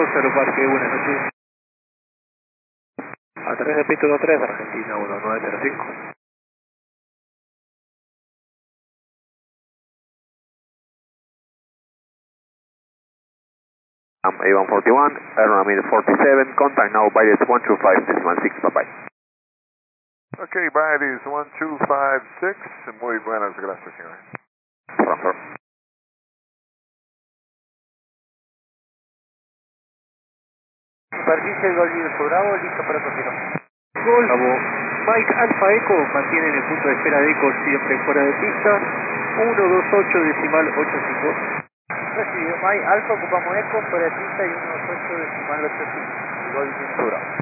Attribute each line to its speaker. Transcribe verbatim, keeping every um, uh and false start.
Speaker 1: dos, Aeroparque, buenas noches. A través de pista uno tres, Argentina uno nueve cero cinco.
Speaker 2: I'm A one forty-one, aerodynamic forty-seven, contact now by one two five decimal six, bye bye.
Speaker 3: Ok, Baetis one two five six, muy buenas, gracias señor.
Speaker 2: Transfer.
Speaker 4: Superficie Gol Virgo Bravo, listo para continuar.
Speaker 1: Golf, Mike Alfa Eco, mantienen el punto de espera de Eco siempre fuera de pista, uno dos ocho decimal ocho cinco.
Speaker 4: Recibido, Mike Alfa, ocupamos Eco, fuera de pista y uno dos ocho decimal ocho cinco. Gol Virgo Bravo.